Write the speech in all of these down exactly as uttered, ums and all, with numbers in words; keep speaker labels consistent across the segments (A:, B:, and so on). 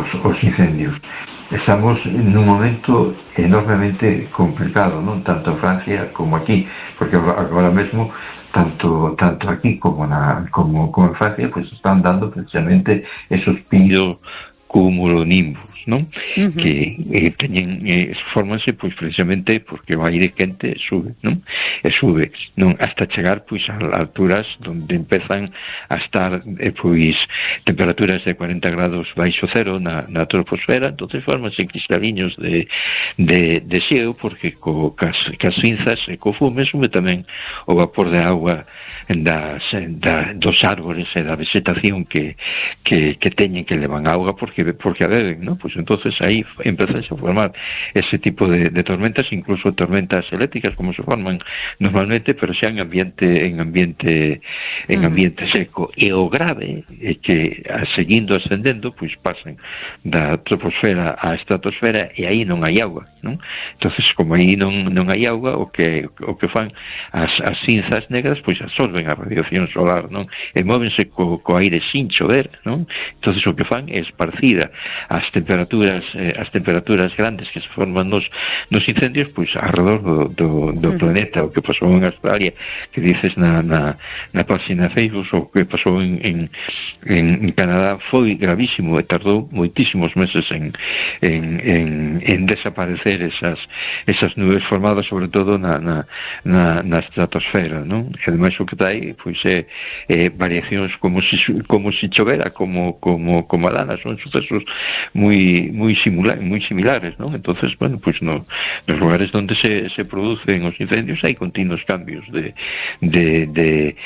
A: os, os incendios. Estamos nun momento enormemente complicado, non tanto en Francia como aquí, porque agora mesmo tanto tanto aquí como na como, como en Francia pues están dando precisamente esos picos cumulonimbus, non? Uh-huh. Que eh, teñen eh, formanse pois precisamente porque o aire quente sube, non? E sube, non? Hasta chegar pois a alturas onde empezan a estar eh, pois temperaturas de cuarenta grados baixo cero na, na troposfera, entonces formanse cristaliños de, de, de xeo porque co, cas, cas cinzas e co fume sube tamén o vapor de agua das, da, dos árboles e da vegetación que, que, que teñen que levan auga porque porque a beben, ¿no? Pues entonces ahí empiezan a formar ese tipo de, de tormentas, incluso tormentas eléctricas como se forman normalmente, pero xa en ambiente en ambiente en ambiente seco. E o grave é que seguindo ascendendo, pois pasan da troposfera á estratosfera e aí non hai agua, non? Entonces, como aí non non hai agua, o que o que fan as as cinzas negras, pois absorben a radiación solar, non? E móvense co, co aire sin chover, non? Entonces o que fan é esparcir as temperaturas eh, as temperaturas grandes que se forman nos, nos incendios pois alrededor do, do, do uh-huh. planeta. O que pasou en Australia que dices na, na, na página Facebook, o que pasou en, en, en Canadá foi gravísimo e tardou moitísimos meses en, en, en, en desaparecer esas, esas nubes formadas sobre todo na, na, na, na estratosfera, non? E ademais o que tai pois é, é variacións como si, como si chovera como, como, como a lana, son sucesos muy muy similares, muy similares, ¿no? Entonces, bueno, pues no, los lugares donde se, se producen los incendios hay continuos cambios de de de,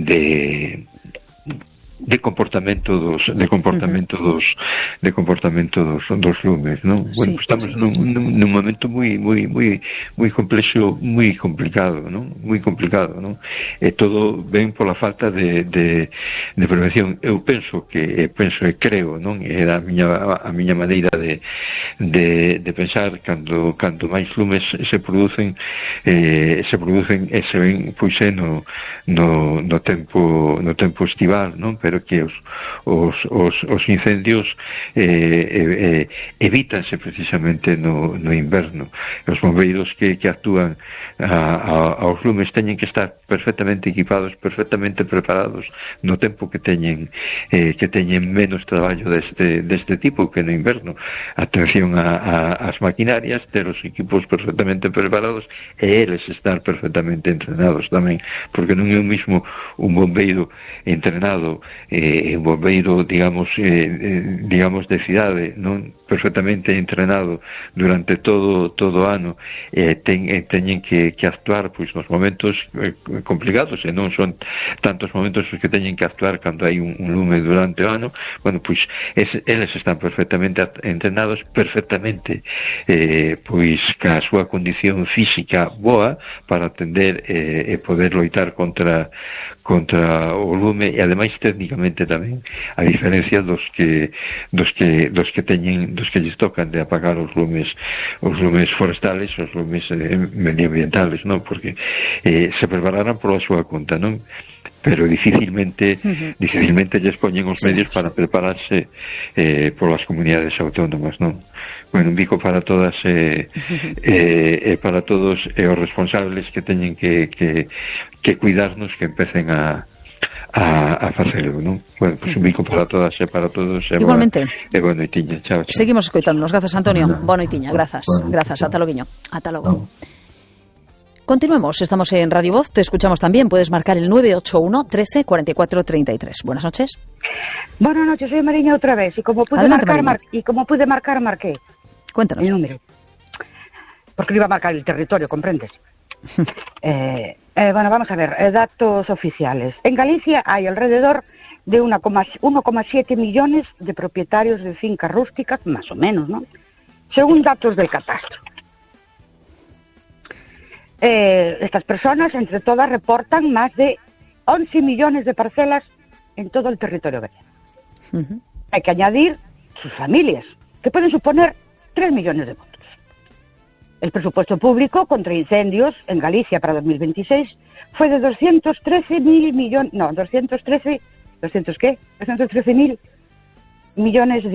A: de de comportamento dos de comportamento uh-huh. dos de comportamento dos dos lumes, ¿no? Bueno, sí, pues estamos sí. nun, nun, nun momento moi moi moi moi complexo, moi complicado, ¿no? Moi complicado, ¿no? E todo ven pola falta de de de prevención. Eu penso que penso e creo, non? Era a miña a miña maneira de de de pensar cando cando máis lumes se producen eh se producen e se ven pois no no no tempo no tempo estival, non? Pero que os, os, os, os incendios eh, eh, evítanse precisamente no, no inverno. Os bombeiros que, que actúan a, a, aos lumes teñen que estar perfectamente equipados, perfectamente preparados no tempo que teñen eh, que teñen menos traballo deste, deste tipo que no inverno. Atención a, a, as maquinarias, ter os equipos perfectamente preparados e eles estar perfectamente entrenados tamén, porque non é o mismo un bombeiro entrenado eh, un bombeiro, digamos, eh, digamos de cidade, non perfectamente entrenado durante todo todo o ano, eh, ten, eh, teñen que, que actuar pois nos momentos eh, complicados, e non son tantos momentos os que teñen que actuar cando hai un, un lume durante o ano. Bueno, pois es, eles están perfectamente entrenados, perfectamente eh, pois ca súa condición física boa para atender eh, e poder loitar contra contra o lume, e ademais técnicamente tamén, a diferencia dos que dos que dos que teñen dos que lles tocan de apagar os lumes os lumes forestales, os lumes eh, medioambientales, non? Porque eh, se prepararán pola súa conta, non? Pero dificilmente uh-huh. dificilmente lles poñen os medios sí. para prepararse eh, polas comunidades autónomas, non? Bueno, un bico para todas e eh, eh, eh, para todos e eh, os responsables que teñen que, que, que cuidarnos, que empecen a a, a facelo, non? Bueno, pues un bico para todas e para todos. E
B: igualmente.
A: E boa noitiña. Chao, chao.
B: Seguimos escoitándonos. Grazas, Antonio. Boa noitiña. Grazas. Grazas. Ata loguiño. Ata logo. Continuemos, estamos en Radio Voz, te escuchamos también, puedes marcar el nueve ocho uno, trece, cuarenta y cuatro, treinta y tres. Buenas noches.
C: Buenas noches, soy Mariña otra vez, y como pude
B: Adelante,
C: marcar, mar, y como pude marcar, marqué.
B: Cuéntanos.
C: El número. Porque le iba a marcar el territorio, ¿comprendes? eh, eh, bueno, vamos a ver, eh, datos oficiales. En Galicia hay alrededor de uno coma siete millones de propietarios de fincas rústicas, más o menos, ¿no? Según datos del catastro. Eh, estas personas, entre todas, reportan más de once millones de parcelas en todo el territorio gallego. Uh-huh. Hay que añadir sus familias, que pueden suponer tres millones de votos. El presupuesto público contra incendios en Galicia para dos mil veintiséis fue de doscientos trece mil millones, no, doscientos trece, ¿doscientos qué? doscientos trece mil millones de